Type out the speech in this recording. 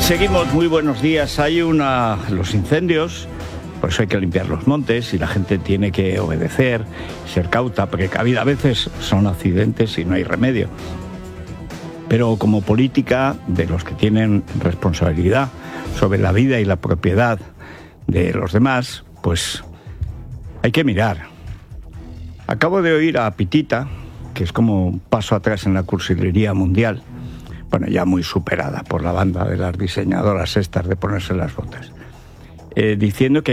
Seguimos, muy buenos días. Los incendios, por eso hay que limpiar los montes y la gente tiene que obedecer, ser cauta, precavida. A veces son accidentes y no hay remedio. Pero como política de los que tienen responsabilidad sobre la vida y la propiedad de los demás, pues hay que mirar. Acabo de oír a Pitita, que es como un paso atrás en la cursilería mundial, bueno, ya muy superada por la banda de las diseñadoras estas de ponerse las botas, diciendo que